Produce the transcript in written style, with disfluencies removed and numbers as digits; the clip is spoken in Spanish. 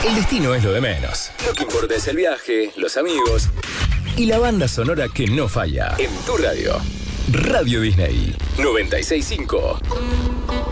El destino es lo de menos. Lo que importa es el viaje, los amigos y la banda sonora que no falla. En tu radio. Radio Disney 96.5.